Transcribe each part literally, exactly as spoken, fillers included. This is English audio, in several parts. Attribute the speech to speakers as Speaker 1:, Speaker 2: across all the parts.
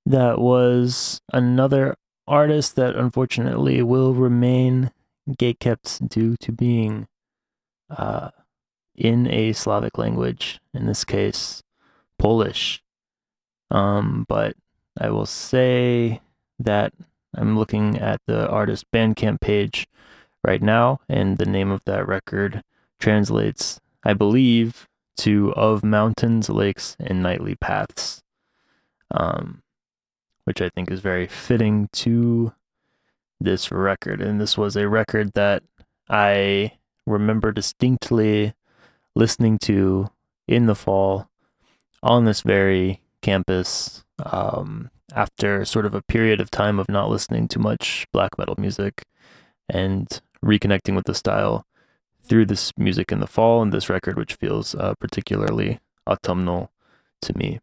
Speaker 1: That was another artist that unfortunately will remain gatekept due to being uh, in a Slavic language, in this case, Polish. Um, but I will say that I'm looking at the artist Bandcamp page right now, and the name of that record translates, I believe, to Of Mountains, Lakes, and Nightly Paths, um, which I think is very fitting to this record. And this was a record that I remember distinctly listening to in the fall on this very campus, um, after sort of a period of time of not listening to much black metal music and reconnecting with the style through this music in the fall and this record, which feels uh, particularly autumnal to me.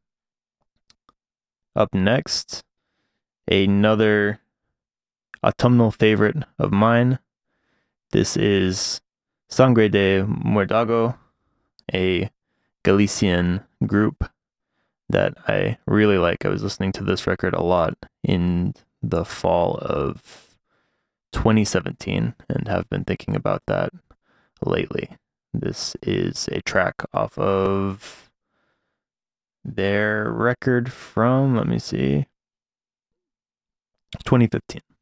Speaker 1: Up next, another autumnal favorite of mine. This is Sangre de Muerdago, a Galician group that I really like. I was listening to this record a lot in the fall of twenty seventeen and have been thinking about that lately. This is a track off of their record from, let me see, twenty fifteen.